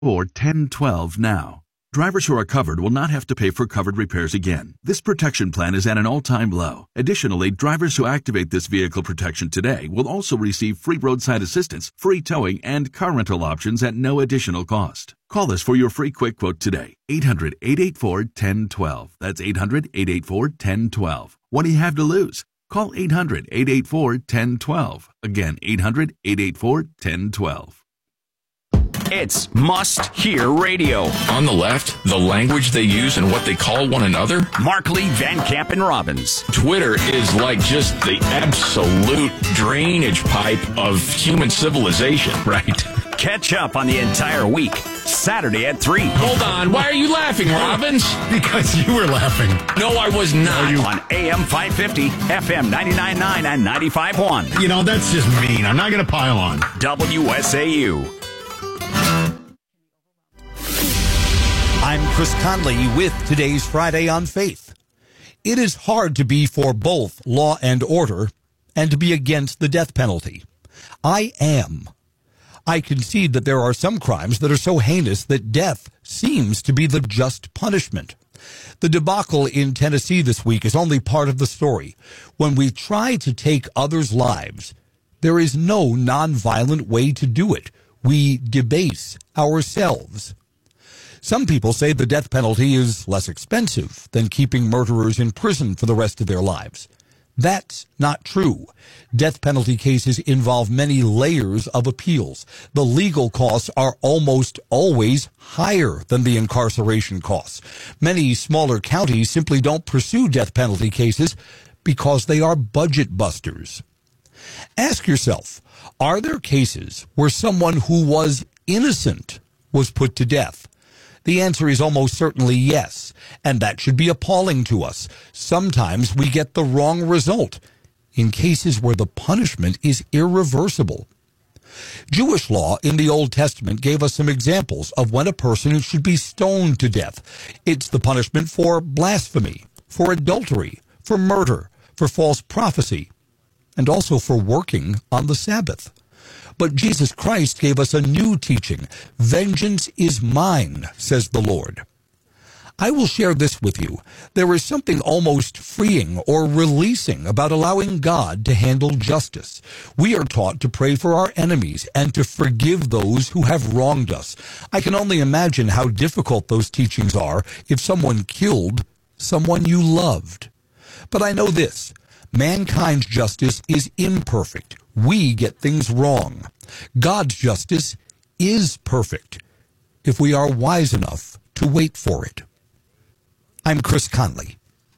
or 1012 now. Drivers who are covered will not have to pay for covered repairs again. This protection plan is at an all-time low. Additionally, drivers who activate this vehicle protection today will also receive free roadside assistance, free towing, and car rental options at no additional cost. Call us for your free quick quote today. 800-884-1012. That's 800-884-1012. What do you have to lose? Call 800-884-1012. Again, 800-884-1012. It's must-hear radio. On the left, the language they use and what they call one another. Markley, Van Camp, and Robbins. Twitter is like just the absolute drainage pipe of human civilization, right? Catch up on the entire week. Saturday at 3. Hold on. Why are you laughing, Robbins? Because you were laughing. No, I was not. On AM 550, FM 99.9, and 95.1. You know, that's just mean. I'm not going to pile on. WSAU. I'm Chris Conley with today's Friday on Faith. It is hard to be for both law and order and to be against the death penalty. I am. I concede that there are some crimes that are so heinous that death seems to be the just punishment. The debacle in Tennessee this week is only part of the story. When we try to take others' lives, there is no nonviolent way to do it. We debase ourselves. Some people say the death penalty is less expensive than keeping murderers in prison for the rest of their lives. That's not true. Death penalty cases involve many layers of appeals. The legal costs are almost always higher than the incarceration costs. Many smaller counties simply don't pursue death penalty cases because they are budget busters. Ask yourself, are there cases where someone who was innocent was put to death? The answer is almost certainly yes, and that should be appalling to us. Sometimes we get the wrong result in cases where the punishment is irreversible. Jewish law in the Old Testament gave us some examples of when a person should be stoned to death. It's the punishment for blasphemy, for adultery, for murder, for false prophecy, and also for working on the Sabbath. But Jesus Christ gave us a new teaching. Vengeance is mine, says the Lord. I will share this with you. There is something almost freeing or releasing about allowing God to handle justice. We are taught to pray for our enemies and to forgive those who have wronged us. I can only imagine how difficult those teachings are if someone killed someone you loved. But I know this. Mankind's justice is imperfect. We get things wrong. God's justice is perfect if we are wise enough to wait for it. I'm Chris Conley.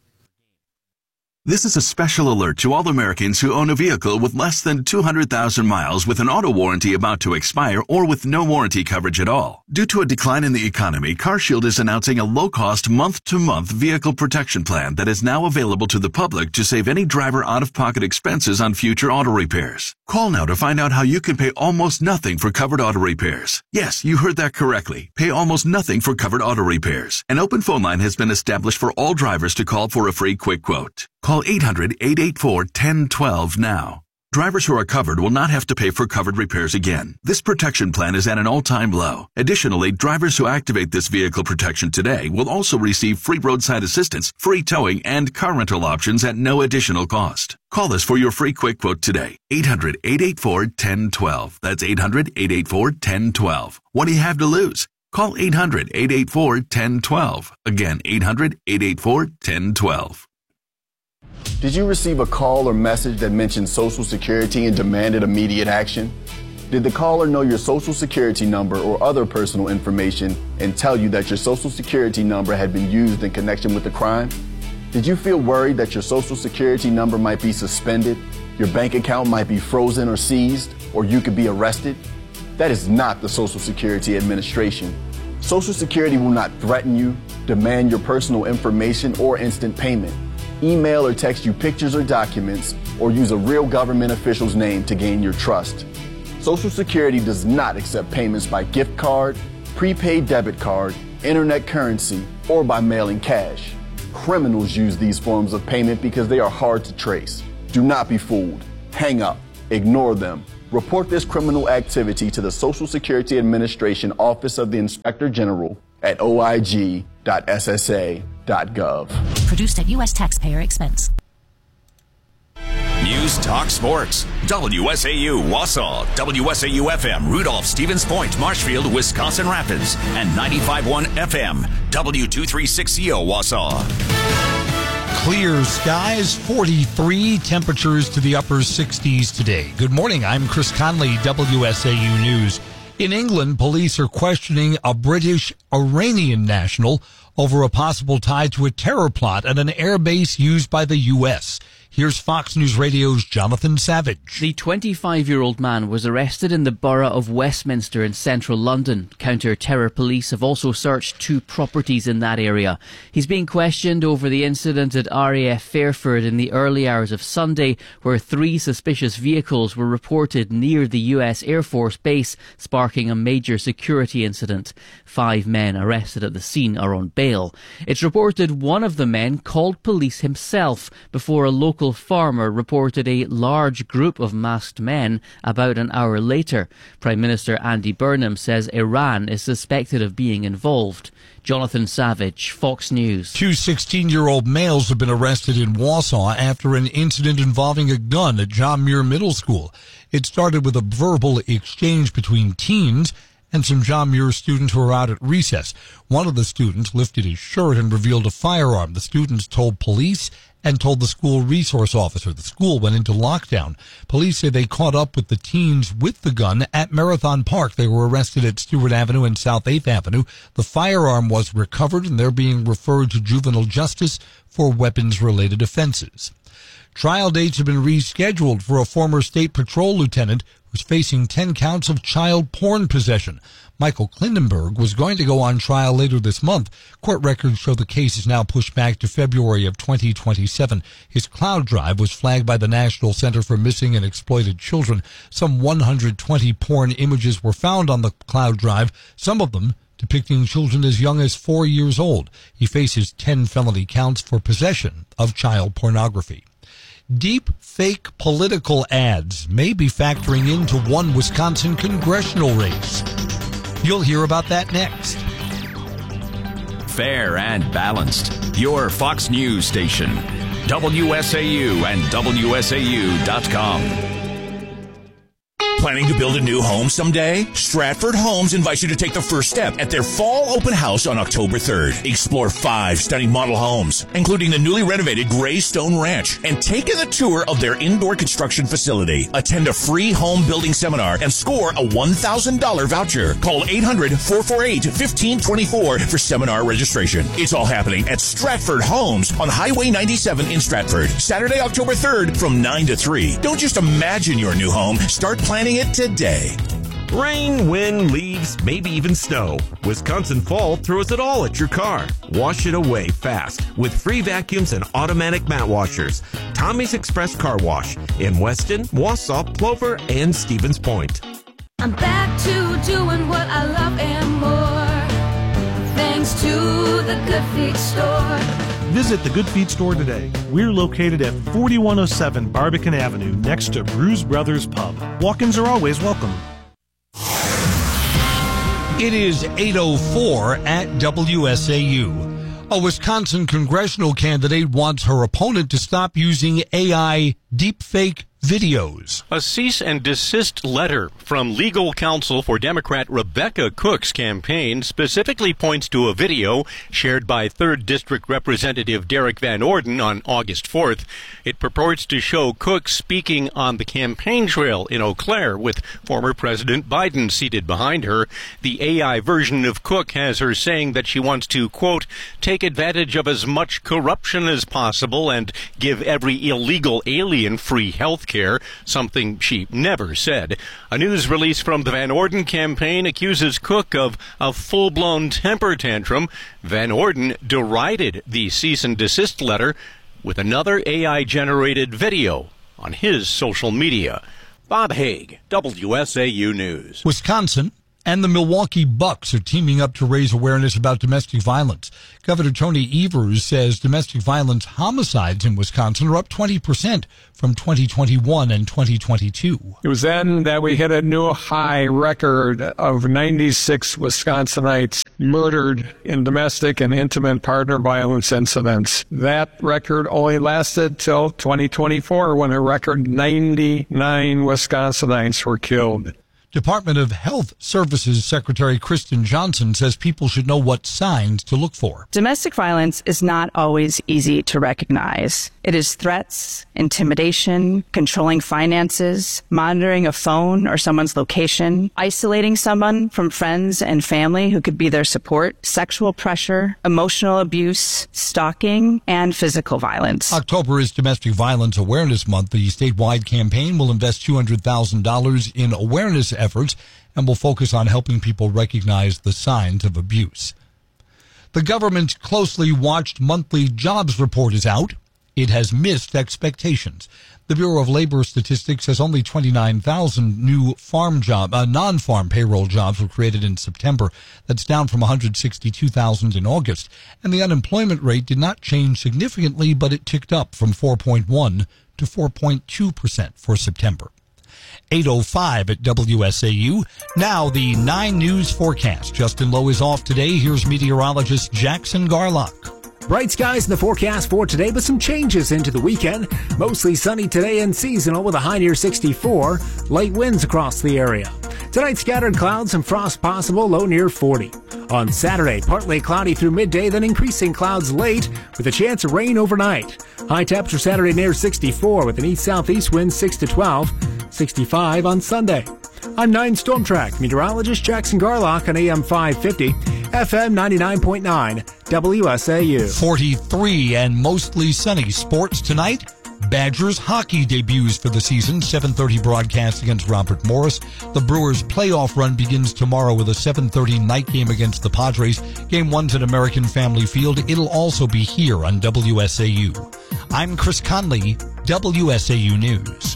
This is a special alert to all Americans who own a vehicle with less than 200,000 miles with an auto warranty about to expire or with no warranty coverage at all. Due to a decline in the economy, CarShield is announcing a low-cost month-to-month vehicle protection plan that is now available to the public to save any driver out-of-pocket expenses on future auto repairs. Call now to find out how you can pay almost nothing for covered auto repairs. Yes, you heard that correctly. Pay almost nothing for covered auto repairs. An open phone line has been established for all drivers to call for a free quick quote. Call 800-884-1012 now. Drivers who are covered will not have to pay for covered repairs again. This protection plan is at an all-time low. Additionally, drivers who activate this vehicle protection today will also receive free roadside assistance, free towing, and car rental options at no additional cost. Call us for your free quick quote today. 800-884-1012. That's 800-884-1012. What do you have to lose? Call 800-884-1012. Again, 800-884-1012. Did you receive a call or message that mentioned Social Security and demanded immediate action? Did the caller know your Social Security number or other personal information and tell you that your Social Security number had been used in connection with the crime? Did you feel worried that your Social Security number might be suspended, your bank account might be frozen or seized, or you could be arrested? That is not the Social Security Administration. Social Security will not threaten you, demand your personal information, or instant payment. Email or text you pictures or documents, or use a real government official's name to gain your trust. Social Security does not accept payments by gift card, prepaid debit card, internet currency, or by mailing cash. Criminals use these forms of payment because they are hard to trace. Do not be fooled. Hang up. Ignore them. Report this criminal activity to the Social Security Administration Office of the Inspector General at oig.ssa.gov. Produced at U.S. taxpayer expense. News Talk Sports. WSAU Wausau, WSAU FM Rudolph, Stevens Point, Marshfield, Wisconsin Rapids, and 95.1 FM W236CO Wausau. Clear skies, 43, temperatures to the upper 60s today. Good morning, I'm Chris Conley, WSAU News. In England, police are questioning a British-Iranian national over a possible tie to a terror plot at an air base used by the U.S. Here's Fox News Radio's Jonathan Savage. The 25-year-old man was arrested in the borough of Westminster in central London. Counter-terror police have also searched 2 properties in that area. He's being questioned over the incident at RAF Fairford in the early hours of Sunday, where 3 suspicious vehicles were reported near the US Air Force base, sparking a major security incident. 5 men arrested at the scene are on bail. It's reported one of the men called police himself before a local farmer reported a large group of masked men about an hour later. Prime Minister Andy Burnham says Iran is suspected of being involved. Jonathan Savage, Fox News. 2 16-year-old males have been arrested in Wausau after an incident involving a gun at John Muir Middle School. It started with a verbal exchange between teens and some John Muir students who were out at recess. One of the students lifted his shirt and revealed a firearm. The students told police and told the school resource officer. The school went into lockdown. Police say they caught up with the teens with the gun at Marathon Park. They were arrested at Stewart Avenue and South 8th Avenue. The firearm was recovered, and they're being referred to juvenile justice for weapons-related offenses. Trial dates have been rescheduled for a former State Patrol lieutenant who's facing 10 counts of child porn possession. Michael Klindenberg was going to go on trial later this month. Court records show the case is now pushed back to February of 2027. His cloud drive was flagged by the National Center for Missing and Exploited Children. Some 120 porn images were found on the cloud drive, some of them depicting children as young as 4 years old. He faces 10 felony counts for possession of child pornography. Deep fake political ads may be factoring into one Wisconsin congressional race. You'll hear about that next. Fair and balanced. Your Fox News station. WSAU and WSAU.com. Planning to build a new home someday? Stratford Homes invites you to take the first step at their fall open house on October 3rd. Explore 5 stunning model homes, including the newly renovated Greystone Ranch, and take a tour of their indoor construction facility. Attend a free home building seminar and score a $1,000 voucher. Call 800-448-1524 for seminar registration. It's all happening at Stratford Homes on Highway 97 in Stratford. Saturday, October 3rd from 9 to 3. Don't just imagine your new home. Start planning it today. Rain, wind, leaves, maybe even snow. Wisconsin Fall throws it all at your car. Wash it away fast with free vacuums and automatic mat washers. Tommy's Express Car Wash in Weston, Wausau, Plover, and Stevens Point. I'm back to doing what I love and more, thanks to the Good Feet Store. Visit the Good Feet Store today. We're located at 4107 Barbican Avenue, next to Brews Brothers Pub. Walk-ins are always welcome. It is 8:04 at WSAU. A Wisconsin congressional candidate wants her opponent to stop using AI deepfake videos. A cease and desist letter from legal counsel for Democrat Rebecca Cook's campaign specifically points to a video shared by 3rd District Representative Derek Van Orden on August 4th. It purports to show Cook speaking on the campaign trail in Eau Claire with former President Biden seated behind her. The AI version of Cook has her saying that she wants to, quote, take advantage of as much corruption as possible and give every illegal alien free health care, something she never said. A news release from the Van Orden campaign accuses Cook of a full-blown temper tantrum. Van Orden derided the cease and desist letter with another AI-generated video on his social media. Bob Haig, WSAU News. Wisconsin And the Milwaukee Bucks are teaming up to raise awareness about domestic violence. Governor Tony Evers says domestic violence homicides in Wisconsin are up 20% from 2021 and 2022. It was then that we hit a new high record of 96 Wisconsinites murdered in domestic and intimate partner violence incidents. That record only lasted till 2024 when a record 99 Wisconsinites were killed. Department of Health Services Secretary Kristen Johnson says people should know what signs to look for. Domestic violence is not always easy to recognize. It is threats, intimidation, controlling finances, monitoring a phone or someone's location, isolating someone from friends and family who could be their support, sexual pressure, emotional abuse, stalking, and physical violence. October is Domestic Violence Awareness Month. The statewide campaign will invest $200,000 in awareness efforts and will focus on helping people recognize the signs of abuse. The government's closely watched monthly jobs report is out. It has missed expectations. The Bureau of Labor Statistics says only 29,000 new non-farm payroll jobs were created in September. That's down from 162,000 in August. And the unemployment rate did not change significantly, but it ticked up from 4.1 to 4.2% for September. 8:05 at WSAU. Now the 9 News forecast. Justin Lowe is off today. Here's meteorologist Jackson Garlock. Bright skies in the forecast for today, but some changes into the weekend. Mostly sunny today and seasonal with a high near 64. Light winds across the area. Tonight, scattered clouds and frost possible, low near 40. On Saturday, partly cloudy through midday, then increasing clouds late with a chance of rain overnight. High temperature Saturday near 64 with an east-southeast wind 6 to 12. 65 on Sunday. I'm 9 Storm Track meteorologist Jackson Garlock on AM 550, FM 99.9, WSAU. 43 and mostly sunny. Sports tonight. Badgers hockey debuts for the season. 7:30 broadcast against Robert Morris. The Brewers playoff run begins tomorrow with a 7:30 night game against the Padres. Game 1's at American Family Field. It'll also be here on WSAU. I'm Chris Conley, WSAU News.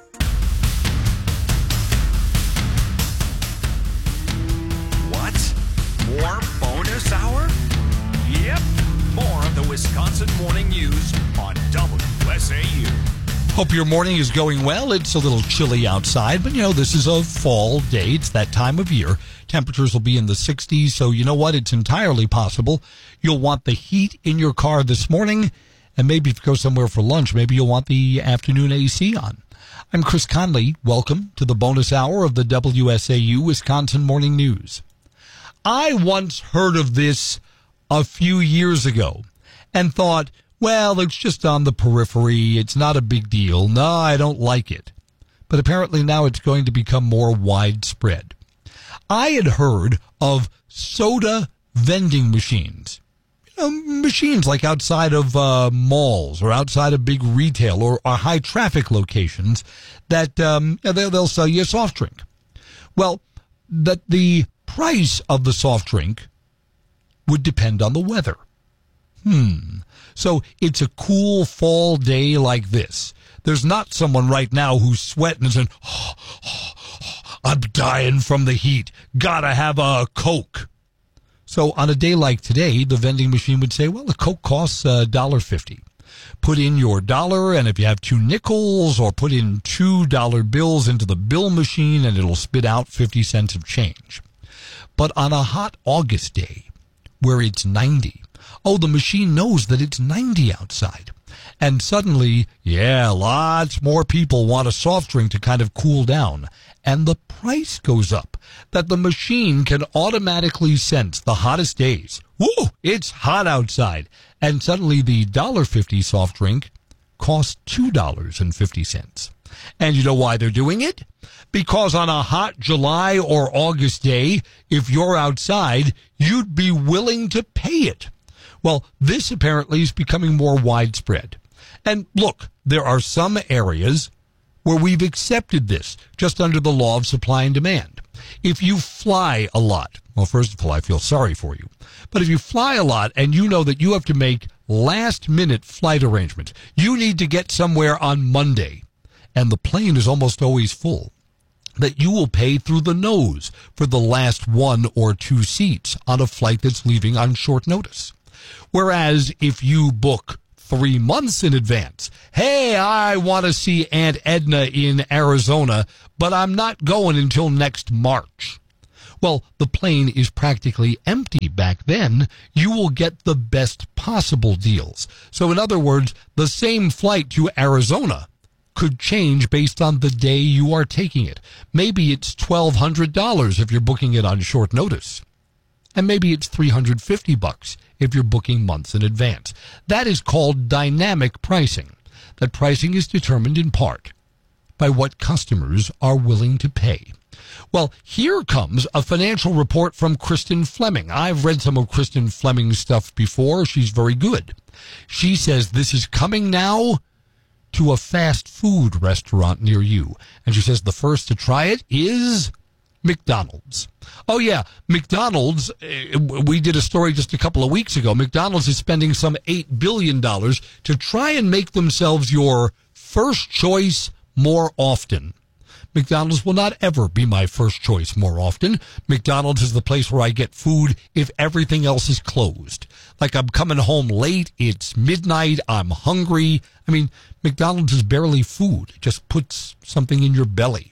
More bonus hour? Yep, more of the Wisconsin Morning News on WSAU. Hope your morning is going well. It's a little chilly outside, but this is a fall day. It's that time of year. Temperatures will be in the 60s, so you know what? It's entirely possible you'll want the heat in your car this morning, and maybe if you go somewhere for lunch, maybe you'll want the afternoon AC on. I'm Chris Conley. Welcome to the bonus hour of the WSAU Wisconsin Morning News. I once heard of this a few years ago and thought, well, it's just on the periphery. It's not a big deal. No, I don't like it. But apparently now it's going to become more widespread. I had heard of soda vending machines. Machines like outside of malls or outside of big retail or high traffic locations that they'll sell you a soft drink. Well, that the price of the soft drink would depend on the weather. So it's a cool fall day like this. There's not someone right now who's sweating and saying, I'm dying from the heat. Gotta have a Coke. So on a day like today, the vending machine would say, well, the Coke costs $1.50. Put in your dollar, and if you have 2 nickels, or put in $2 bills into the bill machine, and it'll spit out 50 cents of change. But on a hot August day, where it's 90, the machine knows that it's 90 outside. And suddenly, lots more people want a soft drink to kind of cool down. And the price goes up, that the machine can automatically sense the hottest days. Woo, it's hot outside. And suddenly the $1.50 soft drink costs $2.50. And you know why they're doing it? Because on a hot July or August day, if you're outside, you'd be willing to pay it. Well, this apparently is becoming more widespread. And look, there are some areas where we've accepted this just under the law of supply and demand. If you fly a lot, well, first of all, I feel sorry for you. But if you fly a lot and you know that you have to make last-minute flight arrangements, you need to get somewhere on Monday, and the plane is almost always full. that you will pay through the nose for the last 1 or 2 seats on a flight that's leaving on short notice. Whereas if you book 3 months in advance, hey, I want to see Aunt Edna in Arizona, but I'm not going until next March. Well, the plane is practically empty back then. You will get the best possible deals. So in other words, the same flight to Arizona could change based on the day you are taking it. Maybe it's $1,200 if you're booking it on short notice. And maybe it's $350 if you're booking months in advance. That is called dynamic pricing. That pricing is determined in part by what customers are willing to pay. Well, here comes a financial report from Kristen Fleming. I've read some of Kristen Fleming's stuff before. She's very good. She says this is coming now to a fast food restaurant near you. And she says the first to try it is McDonald's. Oh, yeah, McDonald's, we did a story just a couple of weeks ago. McDonald's is spending some $8 billion to try and make themselves your first choice more often. McDonald's will not ever be my first choice more often. McDonald's is the place where I get food if everything else is closed. Like I'm coming home late, it's midnight, I'm hungry. I mean, McDonald's is barely food. It just puts something in your belly.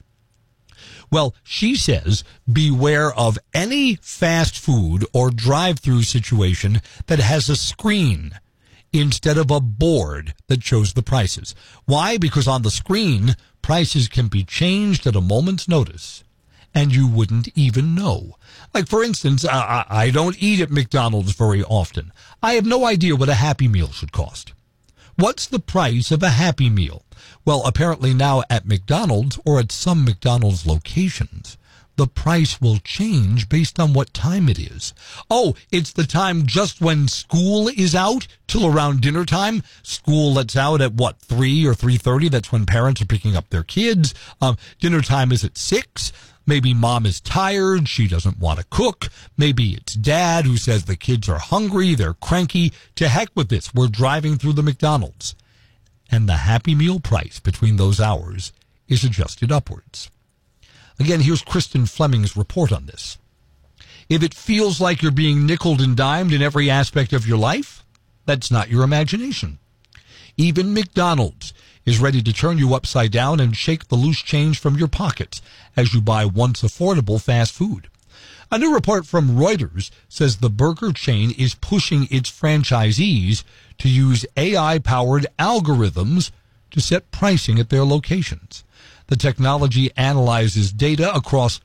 Well, she says, beware of any fast food or drive-through situation that has a screen instead of a board that shows the prices. Why? Because on the screen, prices can be changed at a moment's notice, and you wouldn't even know. Like, for instance, I don't eat at McDonald's very often. I have no idea what a Happy Meal should cost. What's the price of a Happy Meal? Well, apparently now at McDonald's or at some McDonald's locations, the price will change based on what time it is. Oh, it's the time just when school is out till around dinner time. School lets out at 3 or 3:30. That's when parents are picking up their kids. Dinner time is at 6. Maybe mom is tired. She doesn't want to cook. Maybe it's dad who says the kids are hungry. They're cranky. To heck with this. We're driving through the McDonald's. And the Happy Meal price between those hours is adjusted upwards. Again, here's Kristen Fleming's report on this. If it feels like you're being nickeled and dimed in every aspect of your life, that's not your imagination. Even McDonald's is ready to turn you upside down and shake the loose change from your pockets as you buy once affordable fast food. A new report from Reuters says the burger chain is pushing its franchisees to use AI-powered algorithms to set pricing at their locations. The technology analyzes data across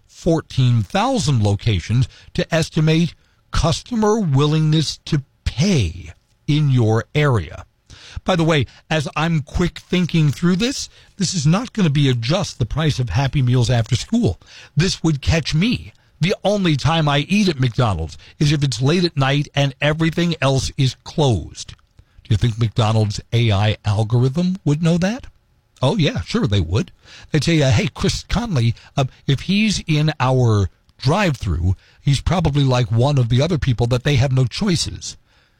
14,000 locations to estimate customer willingness to pay in your area. By the way, as I'm quick thinking through this is not going to be adjust the price of Happy Meals after school. This would catch me. The only time I eat at McDonald's is if it's late at night and everything else is closed. Do you think McDonald's AI algorithm would know that? Oh, yeah, sure they would. They'd say, hey, Chris Conley, if he's in our drive-thru, he's probably like one of the other people that they have no choices.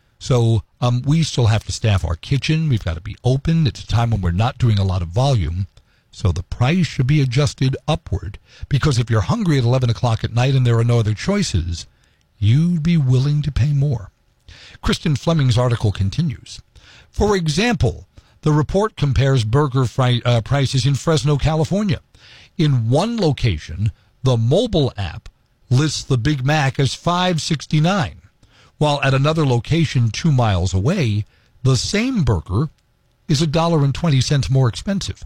So we still have to staff our kitchen. We've got to be open. It's a time when we're not doing a lot of volume. So the price should be adjusted upward. Because if you're hungry at 11 o'clock at night and there are no other choices, you'd be willing to pay more. Kristen Fleming's article continues. For example, the report compares burger prices in Fresno, California. In one location, the mobile app lists the Big Mac as $5.69, while at another location 2 miles away, the same burger is $1.20 more expensive,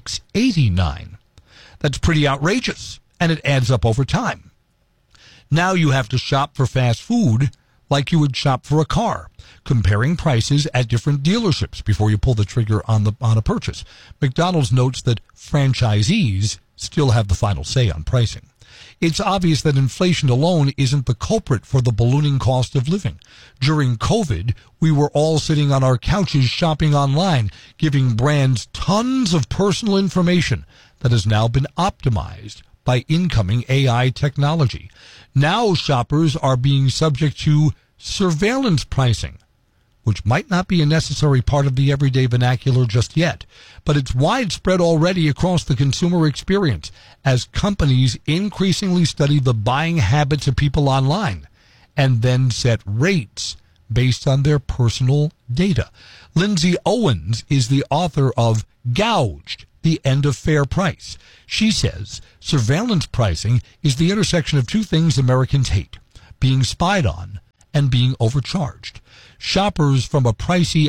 $6.89. That's pretty outrageous, and it adds up over time. Now you have to shop for fast food like you would shop for a car, comparing prices at different dealerships before you pull the trigger on a purchase. McDonald's notes that franchisees still have the final say on pricing. It's obvious that inflation alone isn't the culprit for the ballooning cost of living. During COVID, we were all sitting on our couches shopping online, giving brands tons of personal information that has now been optimized by incoming AI technology. Now shoppers are being subject to surveillance pricing, which might not be a necessary part of the everyday vernacular just yet, but it's widespread already across the consumer experience as companies increasingly study the buying habits of people online and then set rates based on their personal data. Lindsay Owens is the author of Gouged, The End of Fair Price. She says surveillance pricing is the intersection of two things Americans hate: being spied on and being overcharged. Shopping for a pricey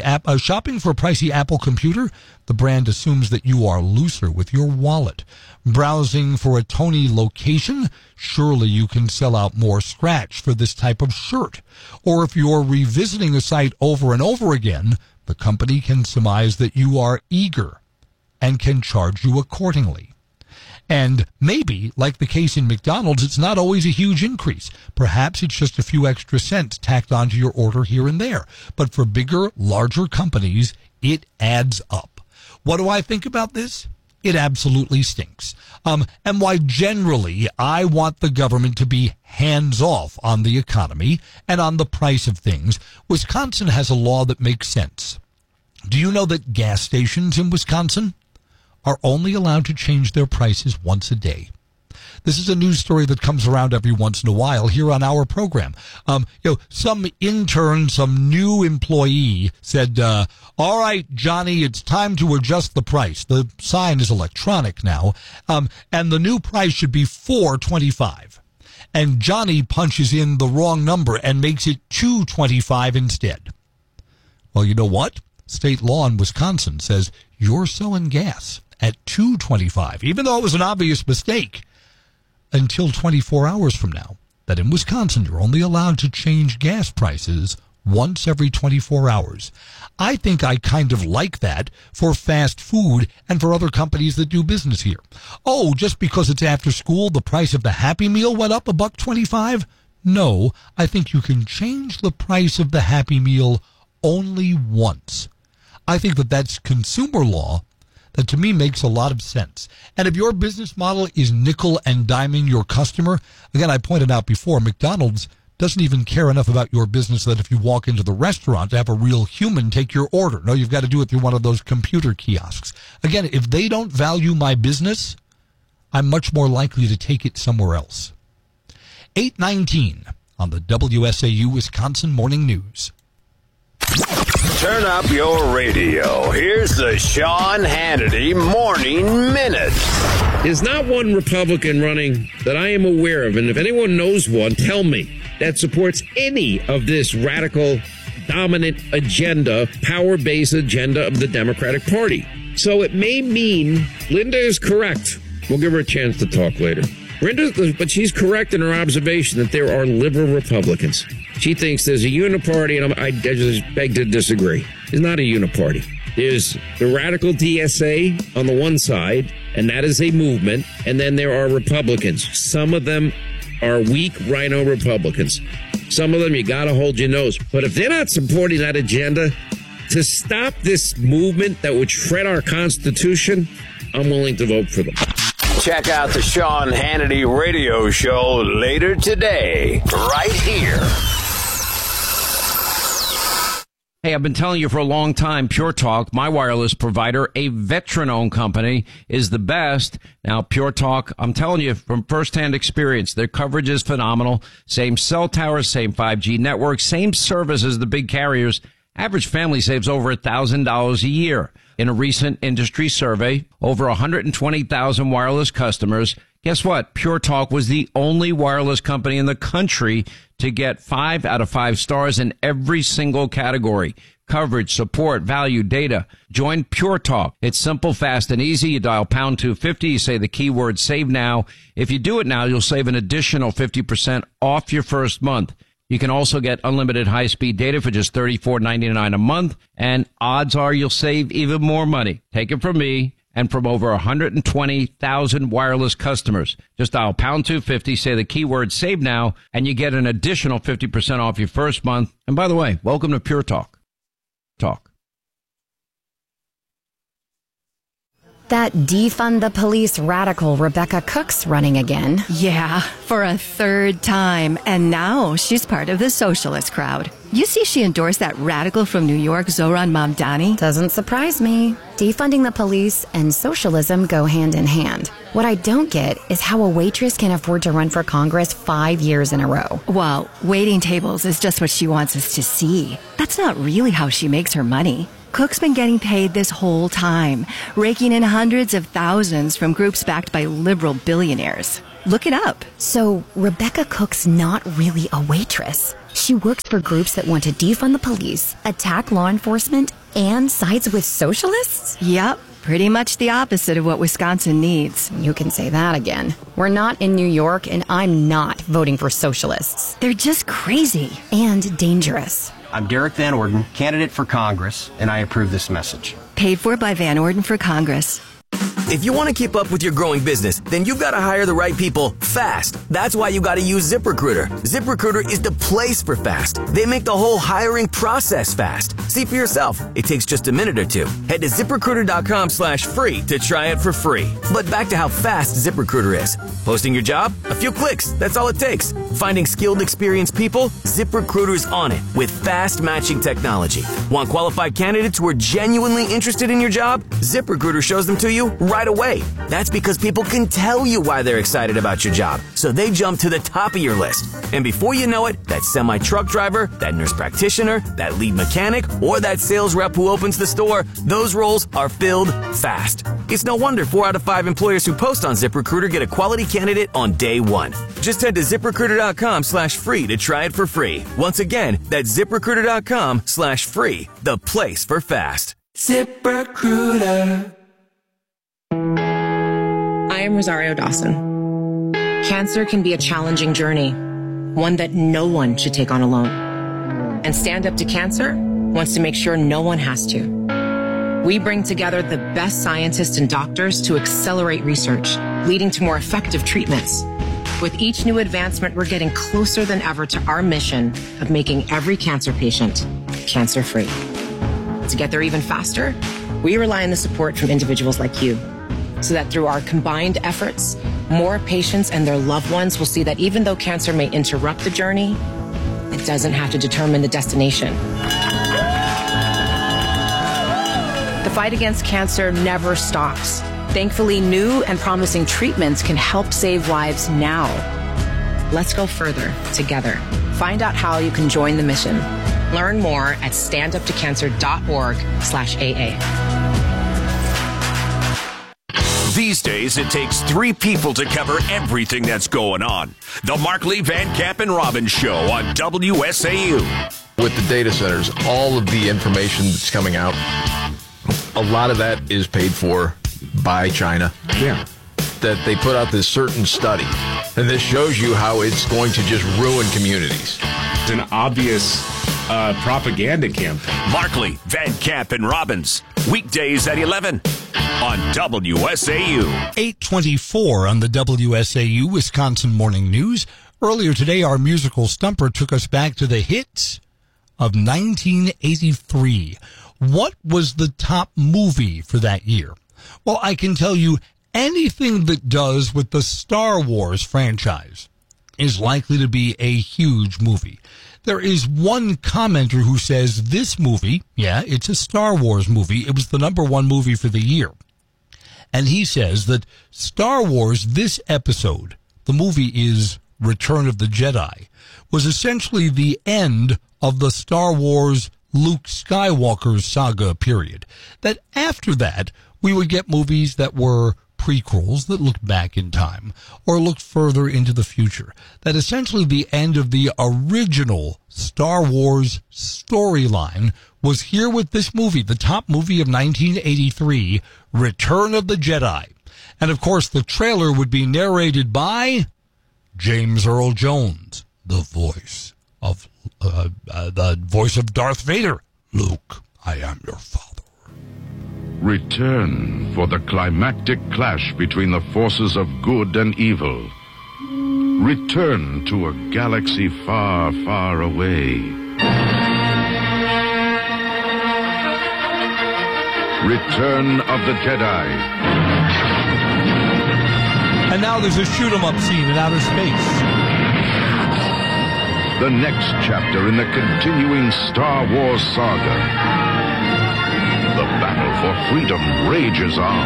Apple computer, the brand assumes that you are looser with your wallet. Browsing for a Tony location, surely you can sell out more scratch for this type of shirt. Or if you're revisiting a site over and over again, the company can surmise that you are eager and can charge you accordingly. And maybe, like the case in McDonald's, it's not always a huge increase. Perhaps it's just a few extra cents tacked onto your order here and there. But for bigger, larger companies, it adds up. What do I think about this? It absolutely stinks. And why generally I want the government to be hands-off on the economy and on the price of things. Wisconsin has a law that makes sense. Do you know that gas stations in Wisconsin are only allowed to change their prices once a day? This is a news story that comes around every once in a while here on our program. Some intern, some new employee said, all right, Johnny, it's time to adjust the price. The sign is electronic now, and the new price should be $4.25. And Johnny punches in the wrong number and makes it $2.25 instead. Well, you know what? State law in Wisconsin says you're selling gas at $2.25, even though it was an obvious mistake, until 24 hours from now. That in Wisconsin, you're only allowed to change gas prices once every 24 hours. I think I kind of like that for fast food and for other companies that do business here. Oh, just because it's after school, the price of the Happy Meal went up $1.25? No, I think you can change the price of the Happy Meal only once. I think that that's consumer law that to me makes a lot of sense. And if your business model is nickel and diming your customer, again, I pointed out before, McDonald's doesn't even care enough about your business that if you walk into the restaurant to have a real human take your order. No, you've got to do it through one of those computer kiosks. Again, if they don't value my business, I'm much more likely to take it somewhere else. 8:19 on the WSAU Wisconsin Morning News. Turn up your radio. Here's the Sean Hannity Morning Minute. There's not one Republican running that I am aware of, and if anyone knows one, tell me, that supports any of this radical, dominant agenda, power-based agenda of the Democratic Party. So it may mean Linda is correct. We'll give her a chance to talk later. But she's correct in her observation that there are liberal Republicans. She thinks there's a uniparty, and I just beg to disagree. There's not a uniparty. There's the radical DSA on the one side, and that is a movement, and then there are Republicans. Some of them are weak rhino Republicans. Some of them you got to hold your nose. But if they're not supporting that agenda to stop this movement that would shred our Constitution, I'm willing to vote for them. Check out the Sean Hannity radio show later today, right here. Hey, I've been telling you for a long time, Pure Talk, my wireless provider, a veteran-owned company, is the best. Now, Pure Talk, I'm telling you from firsthand experience, their coverage is phenomenal. Same cell towers, same 5G network, same service as the big carriers. Average family saves over $1,000 a year. In a recent industry survey, over 120,000 wireless customers. Guess what? Pure Talk was the only wireless company in the country to get 5 out of 5 stars in every single category. Coverage, support, value, data. Join Pure Talk. It's simple, fast, and easy. You dial pound 250. You say the keyword save now. If you do it now, you'll save an additional 50% off your first month. You can also get unlimited high-speed data for just $34.99 a month, and odds are you'll save even more money. Take it from me and from over 120,000 wireless customers. Just dial pound 250, say the keyword save now, and you get an additional 50% off your first month. And by the way, welcome to Pure Talk. That defund the police radical Rebecca Cook's running again. Yeah, for a third time. And now she's part of the socialist crowd. You see she endorsed that radical from New York, Zohran Mamdani? Doesn't surprise me. Defunding the police and socialism go hand in hand. What I don't get is how a waitress can afford to run for Congress 5 years in a row. Well, waiting tables is just what she wants us to see. That's not really how she makes her money. Cook's been getting paid this whole time, raking in hundreds of thousands from groups backed by liberal billionaires. Look it up. So, Rebecca Cook's not really a waitress. She works for groups that want to defund the police, attack law enforcement, and sides with socialists? Yep, pretty much the opposite of what Wisconsin needs. You can say that again. We're not in New York, and I'm not voting for socialists. They're just crazy. And dangerous. I'm Derek Van Orden, candidate for Congress, and I approve this message. Paid for by Van Orden for Congress. If you want to keep up with your growing business, then you've got to hire the right people fast. That's why you got to use ZipRecruiter. ZipRecruiter is the place for fast. They make the whole hiring process fast. See for yourself. It takes just a minute or two. Head to ZipRecruiter.com/free to try it for free. But back to how fast ZipRecruiter is. Posting your job? A few clicks. That's all it takes. Finding skilled, experienced people? ZipRecruiter's on it with fast matching technology. Want qualified candidates who are genuinely interested in your job? ZipRecruiter shows them to you right away. That's because people can tell you why they're excited about your job, so they jump to the top of your list. And before you know it, that semi-truck driver, that nurse practitioner, that lead mechanic, or that sales rep who opens the store, those roles are filled fast. It's no wonder 4 out of 5 employers who post on ZipRecruiter get a quality candidate on day one. Just head to ZipRecruiter.com/free to try it for free. Once again, that's ZipRecruiter.com/free, the place for fast. ZipRecruiter. I am Rosario Dawson. Cancer can be a challenging journey, one that no one should take on alone. And Stand Up to Cancer wants to make sure no one has to. We bring together the best scientists and doctors to accelerate research, leading to more effective treatments. With each new advancement, we're getting closer than ever to our mission of making every cancer patient cancer-free. To get there even faster, we rely on the support from individuals like you, so that through our combined efforts, more patients and their loved ones will see that even though cancer may interrupt the journey, it doesn't have to determine the destination. The fight against cancer never stops. Thankfully, new and promising treatments can help save lives now. Let's go further together. Find out how you can join the mission. Learn more at standuptocancer.org/AA. These days, it takes 3 people to cover everything that's going on. The Mark Lee, Van Camp, and Robbins Show on WSAU. With the data centers, all of the information that's coming out, a lot of that is paid for by China. Yeah. That they put out this certain study, and this shows you how it's going to just ruin communities. It's an obvious propaganda campaign. Mark Lee, Van Camp, and Robbins. Weekdays at 11 on WSAU. 8:24 on the WSAU Wisconsin Morning News. Earlier today, our musical stumper took us back to the hits of 1983. What was the top movie for that year? Well, I can tell you anything that does with the Star Wars franchise is likely to be a huge movie. There is one commenter who says this movie, yeah, it's a Star Wars movie. It was the #1 movie for the year. And he says that Star Wars, this episode, the movie is Return of the Jedi, was essentially the end of the Star Wars Luke Skywalker saga period. That after that, we would get movies that were prequels that looked back in time or looked further into the future. That essentially the end of the original Star Wars storyline was here with this movie, the top movie of 1983, Return of the Jedi. And of course, the trailer would be narrated by James Earl Jones, the voice of Darth Vader. Luke, I am your father. Return for the climactic clash between the forces of good and evil. Return to a galaxy far, far away. Return of the Jedi. And now there's a shoot-'em-up scene in outer space. The next chapter in the continuing Star Wars saga. The battle for freedom rages on.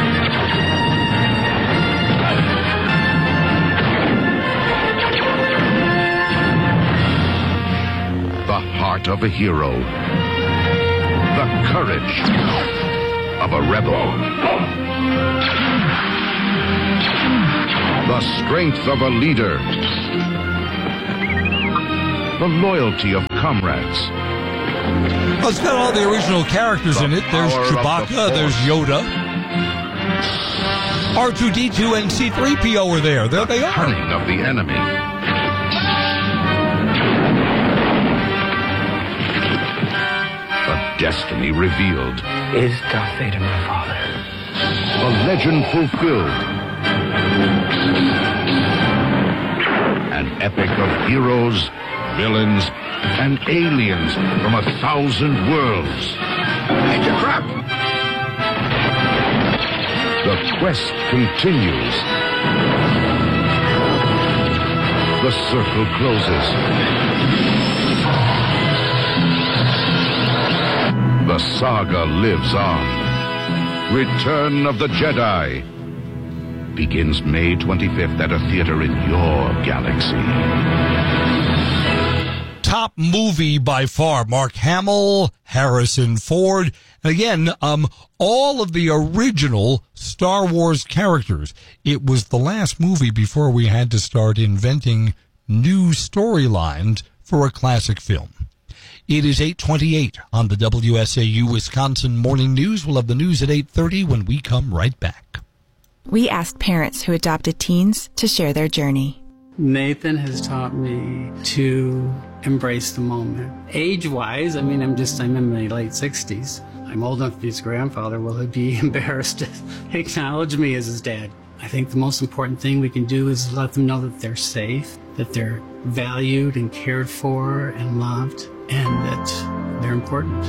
The heart of a hero. The courage of a rebel. The strength of a leader. The loyalty of comrades. Well, it's got all the original characters in it. There's Chewbacca, there's Yoda. R2-D2 and C-3PO are there. There they are. Cunning of the enemy. A destiny revealed. Is Darth Vader my father? A legend fulfilled. An epic of heroes, villains, and aliens from 1,000 worlds. Major Crap! The quest continues. The circle closes. The saga lives on. Return of the Jedi begins May 25th at a theater in your galaxy. Top movie by far. Mark Hamill, Harrison Ford, and again, all of the original Star Wars characters. It was the last movie before we had to start inventing new storylines for a classic film. It is 8:28 on the WSAU Wisconsin Morning News. We'll have the news at 8:30 when we come right back. We asked parents who adopted teens to share their journey. Nathan has taught me to embrace the moment. Age-wise, I'm in my late 60s. I'm old enough to be his grandfather. Will he be embarrassed to acknowledge me as his dad? I think the most important thing we can do is let them know that they're safe, that they're valued and cared for and loved, and that they're important.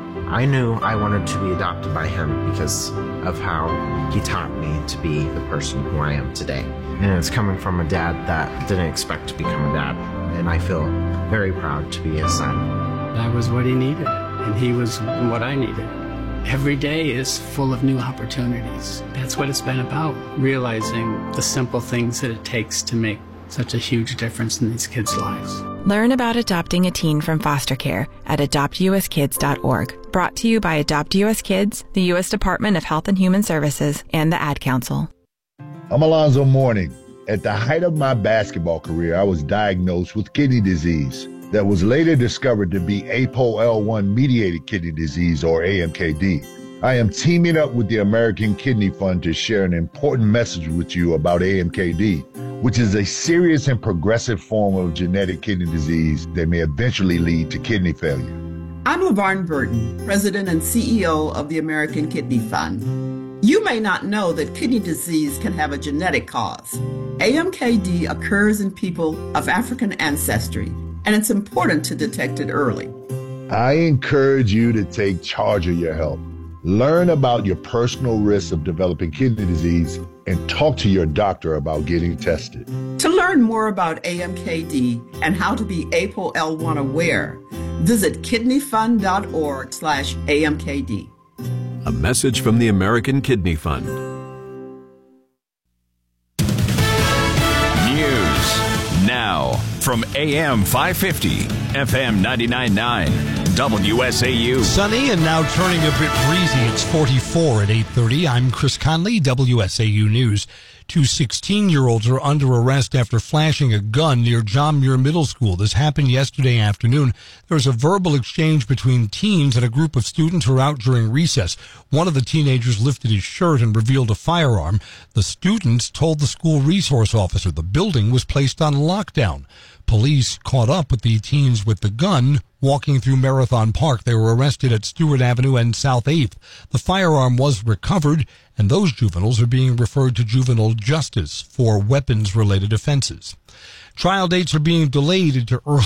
I knew I wanted to be adopted by him because of how he taught me to be the person who I am today. And it's coming from a dad that didn't expect to become a dad. And I feel very proud to be his son. I was what he needed, and he was what I needed. Every day is full of new opportunities. That's what it's been about, realizing the simple things that it takes to make such a huge difference in these kids' lives. Learn about adopting a teen from foster care at adoptuskids.org. Brought to you by Adopt US Kids, the U.S. Department of Health and Human Services, and the Ad Council. I'm Alonzo Mourning. At the height of my basketball career, I was diagnosed with kidney disease that was later discovered to be APOL1-mediated kidney disease, or AMKD. I am teaming up with the American Kidney Fund to share an important message with you about AMKD, which is a serious and progressive form of genetic kidney disease that may eventually lead to kidney failure. I'm LaVarn Burton, President and CEO of the American Kidney Fund. You may not know that kidney disease can have a genetic cause. AMKD occurs in people of African ancestry, and it's important to detect it early. I encourage you to take charge of your health. Learn about your personal risks of developing kidney disease and talk to your doctor about getting tested. To learn more about AMKD and how to be APOL1 aware, visit kidneyfund.org/AMKD. A message from the American Kidney Fund. News now from AM 550, FM 99.9, WSAU. Sunny and now turning a bit breezy. It's 44 at 8:30. I'm Chris Conley, WSAU News. Two 16-year-olds are under arrest after flashing a gun near John Muir Middle School. This happened yesterday afternoon. There was a verbal exchange between teens and a group of students who were out during recess. One of the teenagers lifted his shirt and revealed a firearm. The students told the school resource officer the building was placed on lockdown. Police caught up with the teens with the gun walking through Marathon Park. They were arrested at Stewart Avenue and South 8th. The firearm was recovered, and those juveniles are being referred to juvenile justice for weapons-related offenses. Trial dates are being delayed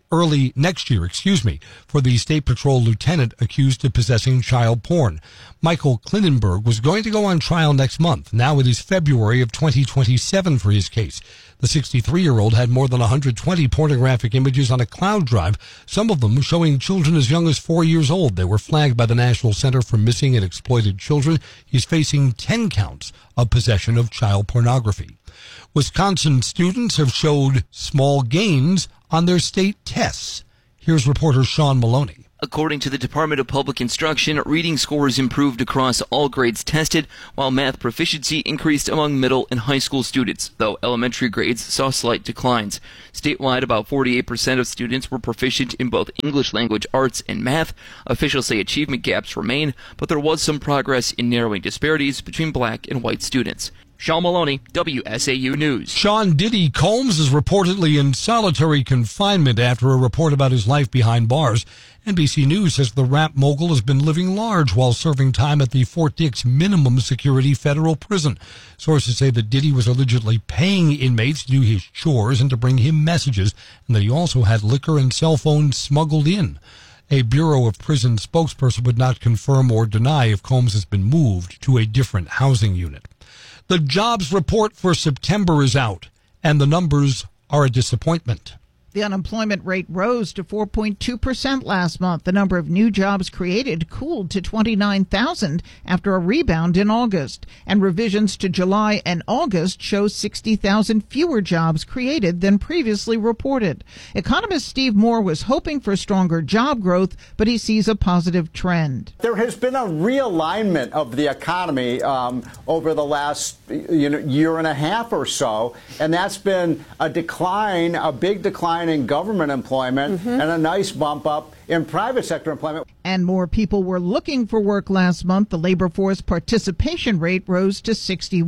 early next year, for the State Patrol lieutenant accused of possessing child porn. Michael Klinenberg was going to go on trial next month. Now it is February of 2027 for his case. The 63-year-old had more than 120 pornographic images on a cloud drive, some of them showing children as young as 4 years old. They were flagged by the National Center for Missing and Exploited Children. He's facing 10 counts of possession of child pornography. Wisconsin students have showed small gains on their state tests. Here's reporter Sean Maloney. According to the Department of Public Instruction, reading scores improved across all grades tested, while math proficiency increased among middle and high school students, though elementary grades saw slight declines. Statewide, about 48% of students were proficient in both English language arts and math. Officials say achievement gaps remain, but there was some progress in narrowing disparities between black and white students. Sean Maloney, WSAU News. Sean Diddy Combs is reportedly in solitary confinement after a report about his life behind bars. NBC News says the rap mogul has been living large while serving time at the Fort Dix minimum security federal prison. Sources say that Diddy was allegedly paying inmates to do his chores and to bring him messages, and that he also had liquor and cell phones smuggled in. A Bureau of Prison spokesperson would not confirm or deny if Combs has been moved to a different housing unit. The jobs report for September is out, and the numbers are a disappointment. The unemployment rate rose to 4.2% last month. The number of new jobs created cooled to 29,000 after a rebound in August. And revisions to July and August show 60,000 fewer jobs created than previously reported. Economist Steve Moore was hoping for stronger job growth, but he sees a positive trend. There has been a realignment of the economy over the last year and a half or so, and that's been a decline, a big decline in government employment and a nice bump up in private sector employment. And more people were looking for work last month. The labor force participation rate rose to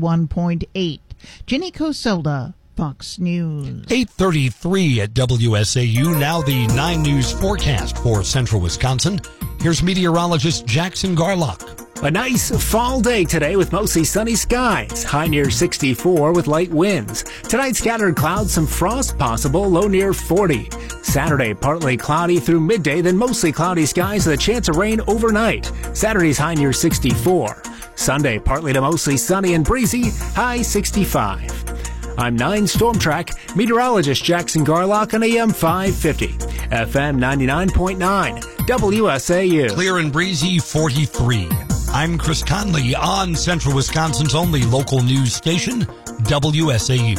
61.8. Ginny Coselda, Fox News. 8:33 at WSAU. Now the 9 News forecast for central Wisconsin. Here's meteorologist Jackson Garlock. A nice fall day today with mostly sunny skies. High near 64 with light winds. Tonight, scattered clouds, some frost possible, low near 40. Saturday, partly cloudy through midday, then mostly cloudy skies with a chance of rain overnight. Saturday's high near 64. Sunday, partly to mostly sunny and breezy, high 65. I'm 9 Storm Track meteorologist Jackson Garlock on AM 550, FM 99.9, WSAU. Clear and breezy 43. I'm Chris Conley on Central Wisconsin's only local news station, WSAU.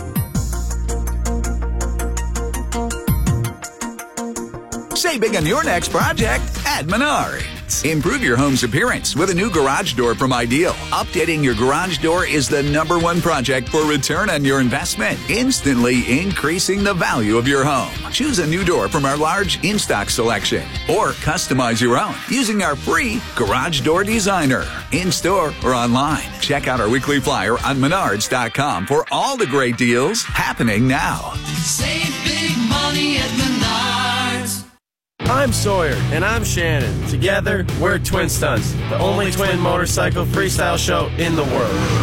Save big on your next project at Menards. Improve your home's appearance with a new garage door from Ideal. Updating your garage door is the #1 project for return on your investment, instantly increasing the value of your home. Choose a new door from our large in-stock selection or customize your own using our free Garage Door Designer. In-store or online. Check out our weekly flyer on Menards.com for all the great deals happening now. Save big money at Menards. I'm Sawyer, and I'm Shannon. Together, we're Twin Stunts, the only twin motorcycle freestyle show in the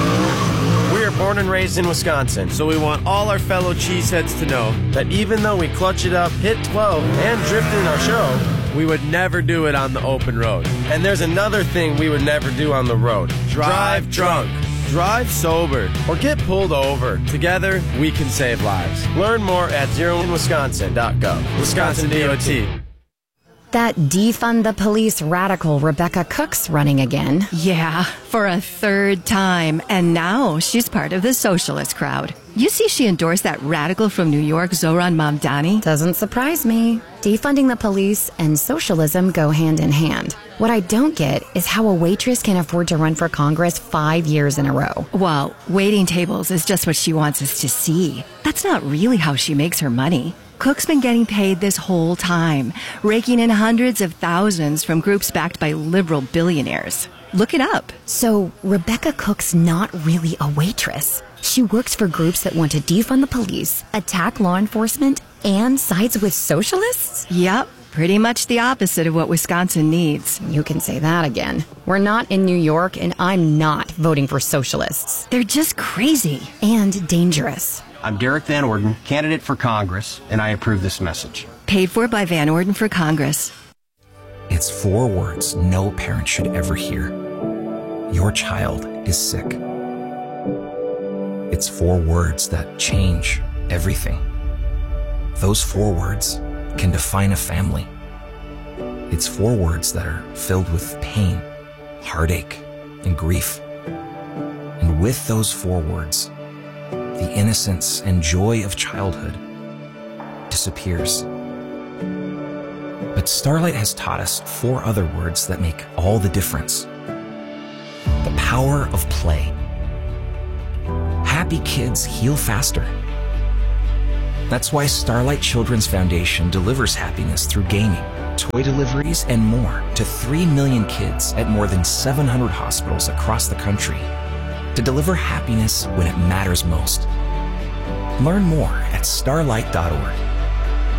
world. We are born and raised in Wisconsin, so we want all our fellow cheeseheads to know that even though we clutch it up, hit 12, and drift in our show, we would never do it on the open road. And there's another thing we would never do on the road. Drive drunk. Drive sober or get pulled over. Together, we can save lives. Learn more at zeroinwisconsin.gov. Wisconsin DOT. That defund the police radical Rebecca Cook's running again. Yeah, for a third time. And now she's part of the socialist crowd. You see she endorsed that radical from New York, Zohran Mamdani? Doesn't surprise me. Defunding the police and socialism go hand in hand. What I don't get is how a waitress can afford to run for Congress 5 years in a row. Well, waiting tables is just what she wants us to see. That's not really how she makes her money. Cook's been getting paid this whole time, raking in hundreds of thousands from groups backed by liberal billionaires. Look it up. So Rebecca Cook's not really a waitress. She works for groups that want to defund the police, attack law enforcement, and sides with socialists? Yep. Pretty much the opposite of what Wisconsin needs. You can say that again. We're not in New York, and I'm not voting for socialists. They're just crazy. And dangerous. I'm Derek Van Orden, candidate for Congress, and I approve this message. Paid for by Van Orden for Congress. It's 4 words no parent should ever hear. Your child is sick. It's 4 words that change everything. Those 4 words can define a family. It's 4 words that are filled with pain, heartache, and grief. And with those 4 words, the innocence and joy of childhood disappears. But Starlight has taught us 4 other words that make all the difference. The power of play. Happy kids heal faster. That's why Starlight Children's Foundation delivers happiness through gaming, toy deliveries, and more to 3 million kids at more than 700 hospitals across the country to deliver happiness when it matters most. Learn more at starlight.org.